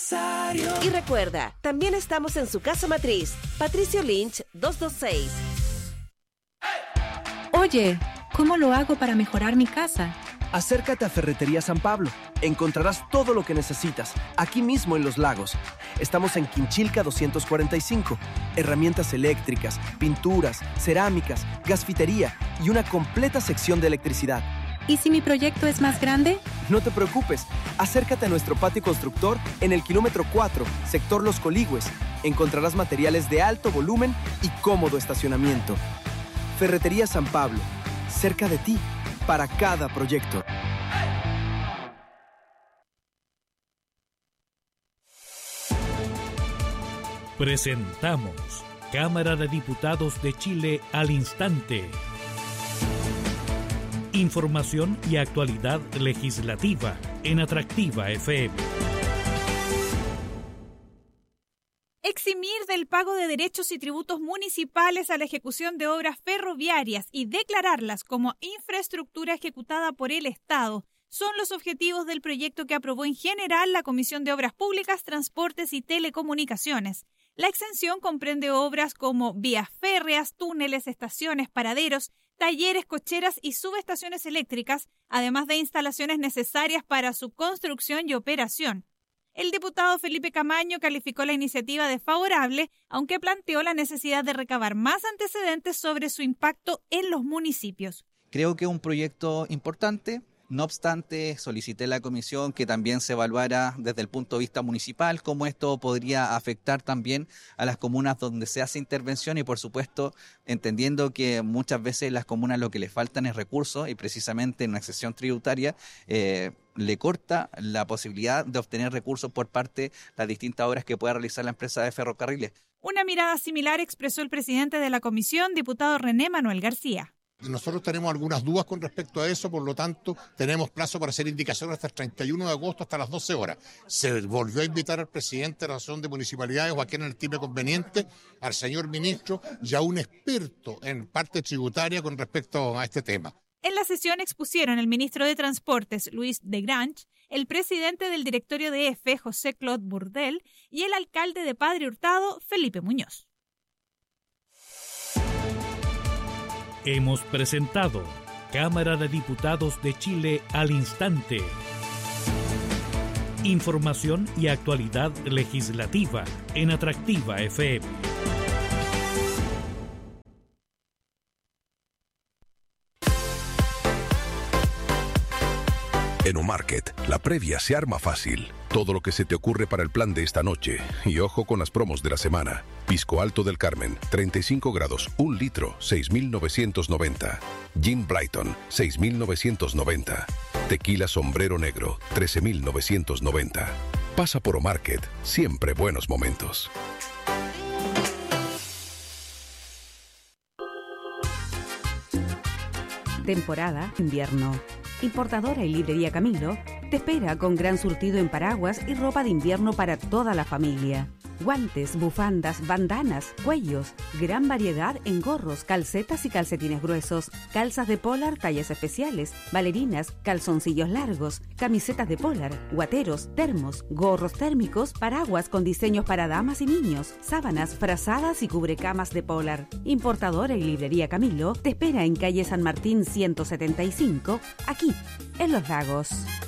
aniversario. Y recuerda, también estamos en su casa matriz, Patricio Lynch 226. Oye, ¿cómo lo hago para mejorar mi casa? Acércate a Ferretería San Pablo. Encontrarás todo lo que necesitas, aquí mismo en Los Lagos. Estamos en Quinchilca 245. Herramientas eléctricas, pinturas, cerámicas, gasfitería y una completa sección de electricidad. ¿Y si mi proyecto es más grande? No te preocupes. Acércate a nuestro patio constructor en el kilómetro 4, sector Los Coligües. Encontrarás materiales de alto volumen y cómodo estacionamiento. Ferretería San Pablo, cerca de ti, para cada proyecto. Presentamos Cámara de Diputados de Chile al instante. Información y actualidad legislativa en Atractiva FM. Eximir del pago de derechos y tributos municipales a la ejecución de obras ferroviarias y declararlas como infraestructura ejecutada por el Estado son los objetivos del proyecto que aprobó en general la Comisión de Obras Públicas, Transportes y Telecomunicaciones. La exención comprende obras como vías férreas, túneles, estaciones, paraderos, talleres, cocheras y subestaciones eléctricas, además de instalaciones necesarias para su construcción y operación. El diputado Felipe Camaño calificó la iniciativa de favorable, aunque planteó la necesidad de recabar más antecedentes sobre su impacto en los municipios. Creo que es un proyecto importante. No obstante, solicité a la comisión que también se evaluara desde el punto de vista municipal cómo esto podría afectar también a las comunas donde se hace intervención y, por supuesto, entendiendo que muchas veces las comunas lo que les faltan es recursos y precisamente en una exención tributaria le corta la posibilidad de obtener recursos por parte de las distintas obras que pueda realizar la empresa de ferrocarriles. Una mirada similar expresó el presidente de la comisión, diputado René Manuel García. Nosotros tenemos algunas dudas con respecto a eso, por lo tanto, tenemos plazo para hacer indicaciones hasta el 31 de agosto, hasta las 12 horas. Se volvió a invitar al presidente de la Asociación de Municipalidades o a quien estime conveniente, al señor ministro y a un experto en parte tributaria con respecto a este tema. En la sesión expusieron el ministro de Transportes, Luis de Grange, el presidente del directorio de EFE, José Claude Burdel, y el alcalde de Padre Hurtado, Felipe Muñoz. Hemos presentado Cámara de Diputados de Chile al instante. Información y actualidad legislativa en Atractiva FM. En Omarket, la previa se arma fácil. Todo lo que se te ocurre para el plan de esta noche. Y ojo con las promos de la semana. Pisco Alto del Carmen, 35 grados, 1 litro, 6.990. Gin Brighton, 6.990. Tequila Sombrero Negro, 13.990. Pasa por Omarket, siempre buenos momentos. Temporada invierno. Importadora y librería Camilo te espera con gran surtido en paraguas y ropa de invierno para toda la familia. Guantes, bufandas, bandanas, cuellos, gran variedad en gorros, calcetas y calcetines gruesos, calzas de polar, tallas especiales, bailarinas, calzoncillos largos, camisetas de polar, guateros, termos, gorros térmicos, paraguas con diseños para damas y niños, sábanas, frazadas y cubrecamas de polar. Importadora y librería Camilo te espera en calle San Martín 175, aquí, en Los Lagos.